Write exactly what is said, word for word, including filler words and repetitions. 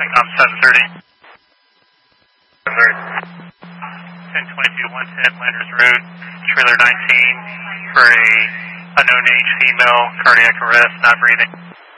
I'm seven thirty. seven thirty. ten twenty-two, one ten, Landers Road, trailer nineteen for a unknown age female, cardiac arrest, not breathing.